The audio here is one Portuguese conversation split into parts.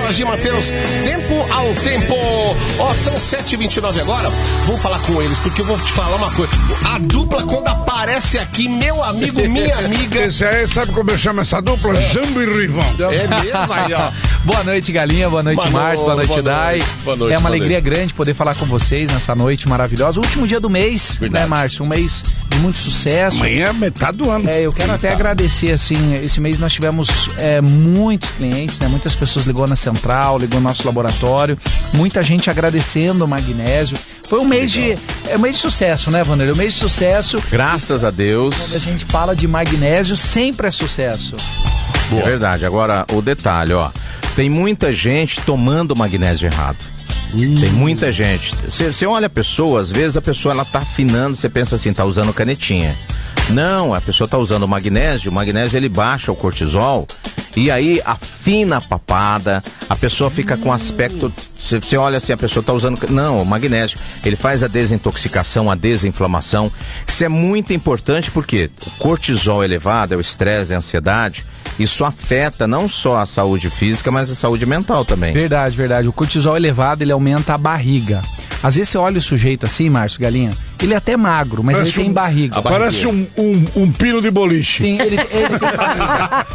Jorge Mateus, tempo ao tempo. Ó, são 7h29 agora. Vou falar com eles, porque eu vou te falar uma coisa. A dupla, quando aparece aqui, meu amigo, minha amiga. Esse aí, sabe como eu chamo essa dupla? Jambo e Rivão. É mesmo aí, ó. Boa noite, Galinha. Boa noite, Márcio. Boa noite, Dai. É uma alegria grande poder falar com vocês nessa noite maravilhosa. O último dia do mês, verdade, né, Márcio? Um mês de muito sucesso. Amanhã é metade do ano. Eu quero até agradecer, assim, esse mês nós tivemos muitos clientes, né? Muitas pessoas ligou na central, ligou no nosso laboratório, muita gente agradecendo o magnésio. Foi um mês de sucesso, né, Vanderlei? Um mês de sucesso. Graças a Deus. Quando a gente fala de magnésio, sempre é sucesso. Boa. É verdade. Agora, o detalhe, ó. Tem muita gente tomando magnésio errado. Tem muita gente. Você olha a pessoa, às vezes a pessoa ela tá afinando, você pensa assim, tá usando canetinha. Não, a pessoa tá usando o magnésio ele baixa o cortisol e aí afina a papada, a pessoa fica com aspecto, você olha assim, a pessoa tá usando, não, o magnésio, ele faz a desintoxicação, a desinflamação. Isso é muito importante porque o cortisol elevado, é o estresse, é a ansiedade. Isso afeta não só a saúde física, mas a saúde mental também. Verdade, verdade. O cortisol elevado, ele aumenta a barriga. Às vezes você olha o sujeito assim, Márcio, Galinha, ele é até magro, mas parece ele tem barriga. Parece um pino de boliche. Sim, ele tem barriga.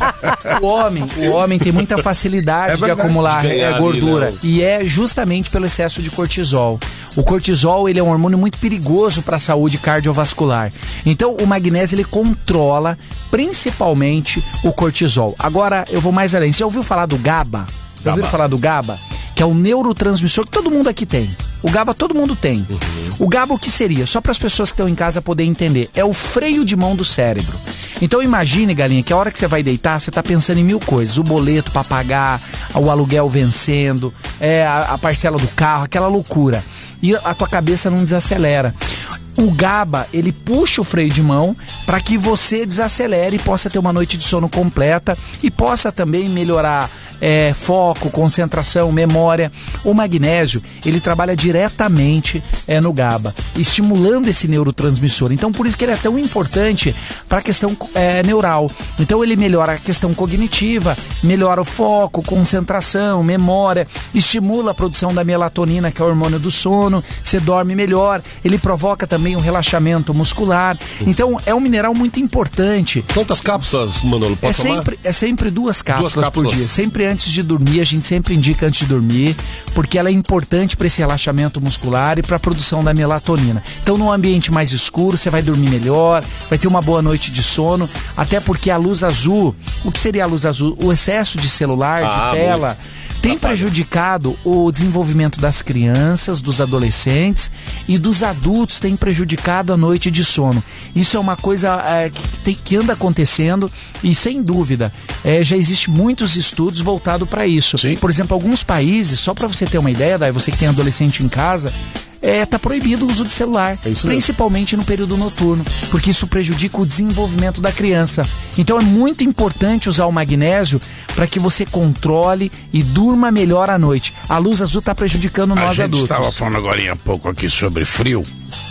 O homem tem muita facilidade de acumular gordura. Ali, e é justamente pelo excesso de cortisol. O cortisol, ele é um hormônio muito perigoso para a saúde cardiovascular. Então, o magnésio, ele controla principalmente o cortisol. Agora, eu vou mais além. Você já ouviu falar do GABA? Já ouviu falar do GABA? Que é o neurotransmissor que todo mundo aqui tem. O GABA todo mundo tem. O GABA o que seria? Só para as pessoas que estão em casa poderem entender. É o freio de mão do cérebro. Então imagine, Galinha, que a hora que você vai deitar, você tá pensando em mil coisas. O boleto para pagar, o aluguel vencendo, a parcela do carro, aquela loucura. E a tua cabeça não desacelera. O GABA, ele puxa o freio de mão para que você desacelere e possa ter uma noite de sono completa e possa também melhorar foco, concentração, memória. O magnésio, ele trabalha diretamente no GABA, estimulando esse neurotransmissor. Então, por isso que ele é tão importante para a questão neural. Então, ele melhora a questão cognitiva, melhora o foco, concentração, memória, estimula a produção da melatonina, que é o hormônio do sono, você dorme melhor, ele provoca também um relaxamento muscular. Então, é um mineral muito importante. Quantas cápsulas, Manolo, pode tomar? É sempre duas cápsulas por dia, sempre antes de dormir, a gente sempre indica antes de dormir, porque ela é importante para esse relaxamento muscular e para a produção da melatonina. Então, num ambiente mais escuro, você vai dormir melhor, vai ter uma boa noite de sono, até porque a luz azul, o que seria a luz azul? O excesso de celular, de tela, tem prejudicado o desenvolvimento das crianças, dos adolescentes e dos adultos, tem prejudicado a noite de sono. Isso é uma coisa que anda acontecendo e, sem dúvida, já existem muitos estudos voltados para isso. Sim. Por exemplo, alguns países, só para você ter uma ideia, Dai, você que tem adolescente em casa, tá proibido o uso de celular, principalmente no período noturno, porque isso prejudica o desenvolvimento da criança. Então é muito importante usar o magnésio para que você controle e durma melhor à noite. A luz azul está prejudicando nós adultos. A gente estava falando agora há pouco aqui sobre frio.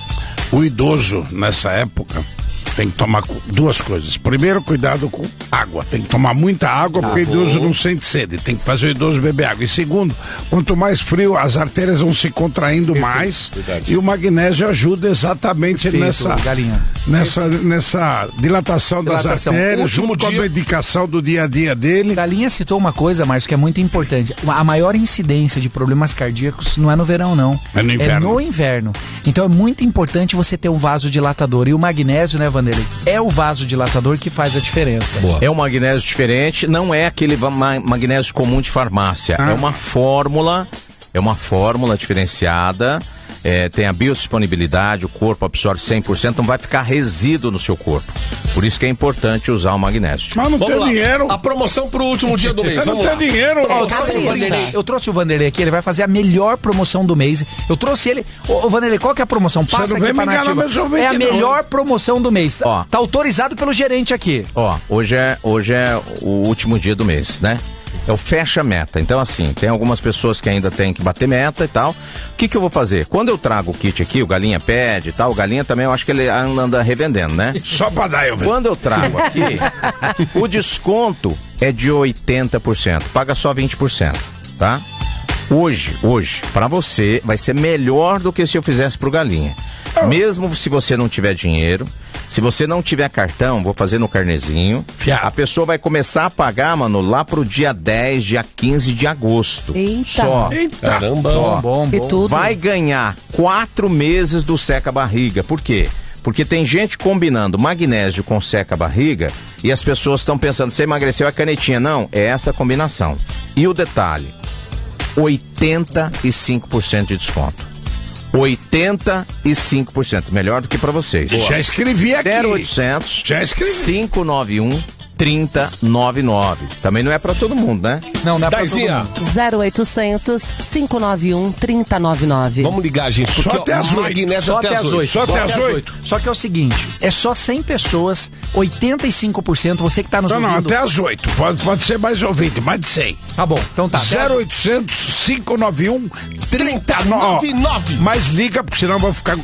O idoso, nessa época, tem que tomar duas coisas. Primeiro, cuidado com água. Tem que tomar muita água, porque o idoso não sente sede. Tem que fazer o idoso beber água. E segundo, quanto mais frio, as artérias vão se contraindo mais. Verdade. E o magnésio ajuda exatamente nessa dilatação das artérias, junto com a medicação do dia a dia dele. Galinha citou uma coisa, Márcio, que é muito importante. A maior incidência de problemas cardíacos não é no verão, não. É no inverno. É no inverno. Então é muito importante você ter um vasodilatador. E o magnésio, né, Vanderlei? É o vasodilatador que faz a diferença. Boa. É um magnésio diferente, não é aquele magnésio comum de farmácia. É uma fórmula diferenciada, tem a biodisponibilidade, o corpo absorve 100%, não vai ficar resíduo no seu corpo. Por isso que é importante usar o magnésio. Mas não tem dinheiro. A promoção pro último dia do mês. Não tem dinheiro. Eu trouxe o Vanderlei aqui, ele vai fazer a melhor promoção do mês. Eu trouxe ele. Ô Vanderlei, qual que é a promoção? Passa aqui pra Nativa. É a melhor promoção do mês. Tá autorizado pelo gerente aqui. Hoje é o último dia do mês, né? É o fecha meta. Então, assim, tem algumas pessoas que ainda tem que bater meta e tal. O que eu vou fazer? Quando eu trago o kit aqui, o Galinha pede e tal, o Galinha também eu acho que ele anda revendendo, né? Só pra dar eu ver. Quando eu trago aqui, o desconto é de 80%. Paga só 20%. tá? Hoje, pra você, vai ser melhor do que se eu fizesse pro Galinha. Mesmo se você não tiver dinheiro, se você não tiver cartão, vou fazer no carnezinho. Fiado. A pessoa vai começar a pagar, mano, lá pro dia 10, dia 15 de agosto. Eita. Só. Caramba. Só. Bom. E tudo. Vai ganhar 4 meses do seca-barriga. Por quê? Porque tem gente combinando magnésio com seca-barriga e as pessoas estão pensando, você emagreceu a canetinha. Não, é essa a combinação. E o detalhe, 85% de desconto. 85%, melhor do que pra vocês. Já escrevi aqui. 0800 Já escrevi. 591 3099. Também não é pra todo mundo, né? Não é pra todo Daizinha, mundo. 0800 591 3099. vamos ligar, gente, porque Só até ó, as 8. magnésio Só até até as as 8. 8. Só até as 8. Só que é o seguinte, é só 100 pessoas, 85%, você que tá nos Não, ouvindo. até as 8. Pode ser mais ouvinte, mais de 100. Tá bom, então tá. 0800 591 3099. Nove. Mas liga, porque senão vai ficar